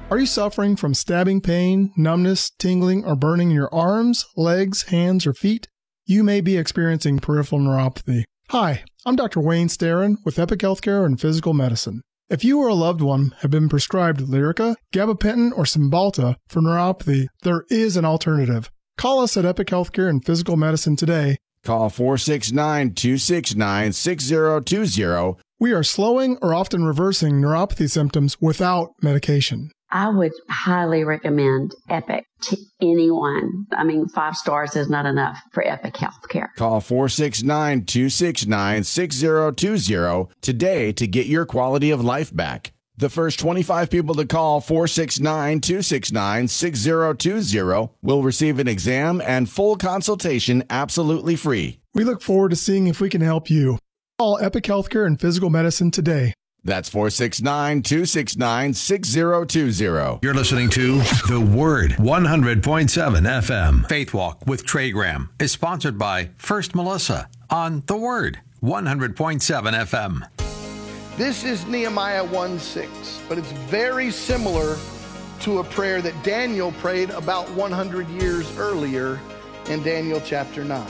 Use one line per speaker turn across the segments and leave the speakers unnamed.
Are you suffering from stabbing pain, numbness, tingling, or burning in your arms, legs, hands, or feet? You may be experiencing peripheral neuropathy. Hi, I'm Dr. Wayne Starin with Epic Healthcare and Physical Medicine. If you or a loved one have been prescribed Lyrica, gabapentin, or Cymbalta for neuropathy, there is an alternative. Call us at Epic Healthcare and Physical Medicine today.
Call 469-269-6020.
We are slowing or often reversing neuropathy symptoms without medication.
I would highly recommend Epic to anyone. 5 stars is not enough for Epic Healthcare.
Call 469-269-6020 today to get your quality of life back. The first 25 people to call 469-269-6020 will receive an exam and full consultation absolutely free.
We look forward to seeing if we can help you. Call Epic Healthcare and Physical Medicine today.
That's 469-269-6020.
You're listening to The Word 100.7 FM. Faith Walk with Trey Graham is sponsored by First Melissa on The Word 100.7 FM.
This is Nehemiah 1:6, but it's very similar to a prayer that Daniel prayed about 100 years earlier in Daniel chapter 9.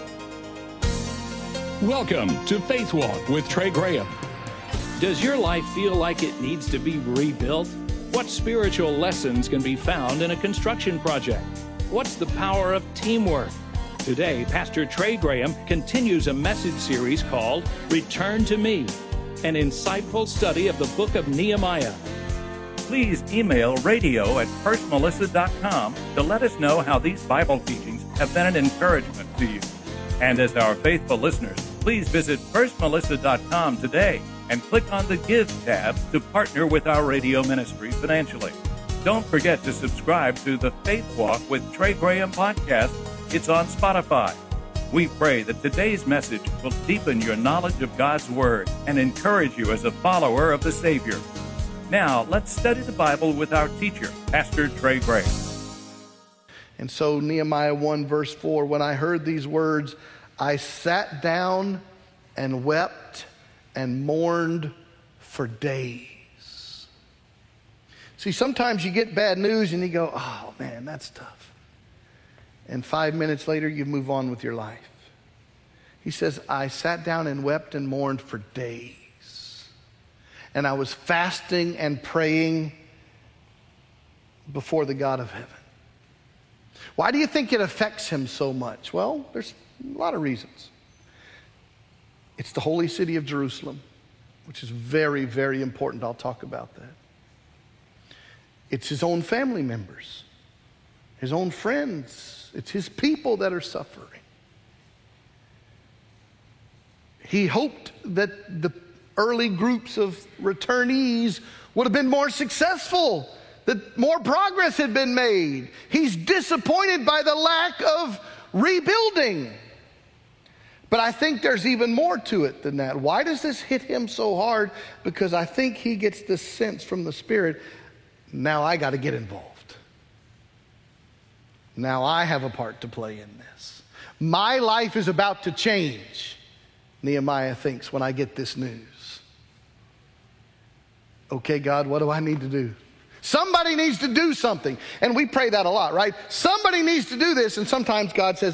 Welcome to Faith Walk with Trey Graham. Does your life feel like it needs to be rebuilt? What spiritual lessons can be found in a construction project? What's the power of teamwork? Today, Pastor Trey Graham continues a message series called Return to Me, an insightful study of the book of Nehemiah.
Please email radio@firstmelissa.com to let us know how these Bible teachings have been an encouragement to you. And as our faithful listeners, please visit firstmelissa.com today and click on the Give tab to partner with our radio ministry financially. Don't forget to subscribe to the Faith Walk with Trey Graham podcast. It's on Spotify. We pray that today's message will deepen your knowledge of God's Word and encourage you as a follower of the Savior. Now, let's study the Bible with our teacher, Pastor Trey Graham.
And so Nehemiah 1 verse 4, when I heard these words, I sat down and wept and mourned for days. See, sometimes you get bad news and you go, oh man, that's tough. And 5 minutes later, you move on with your life. He says, I sat down and wept and mourned for days. And I was fasting and praying before the God of heaven. Why do you think it affects him so much? Well, there's a lot of reasons. It's the holy city of Jerusalem, which is very, very important. I'll talk about that. It's his own family members, his own friends. It's his people that are suffering. He hoped that the early groups of returnees would have been more successful, that more progress had been made. He's disappointed by the lack of rebuilding. But I think there's even more to it than that. Why does this hit him so hard? Because I think he gets this sense from the Spirit, now I got to get involved. Now I have a part to play in this. My life is about to change, Nehemiah thinks, when I get this news. Okay, God, what do I need to do? Somebody needs to do something. And we pray that a lot, right? Somebody needs to do this. And sometimes God says,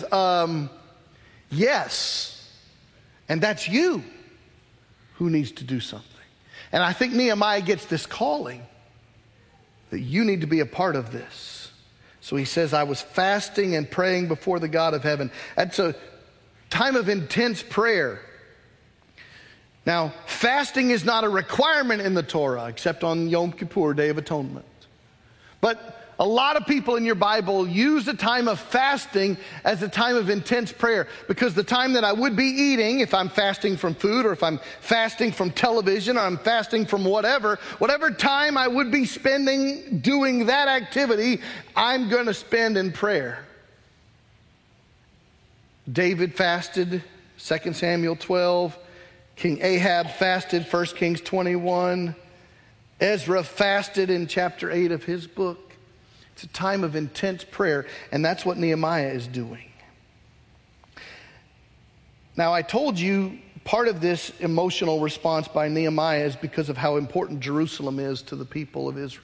yes. And that's you who needs to do something. And I think Nehemiah gets this calling that you need to be a part of this. So he says, I was fasting and praying before the God of heaven. That's a time of intense prayer. Now, fasting is not a requirement in the Torah, except on Yom Kippur, Day of Atonement. But a lot of people in your Bible use the time of fasting as a time of intense prayer, because the time that I would be eating, if I'm fasting from food or if I'm fasting from television or I'm fasting from whatever time I would be spending doing that activity, I'm going to spend in prayer. David fasted, 2 Samuel 12. King Ahab fasted, 1 Kings 21. Ezra fasted in chapter 8 of his book. It's a time of intense prayer, and that's what Nehemiah is doing. Now, I told you part of this emotional response by Nehemiah is because of how important Jerusalem is to the people of Israel.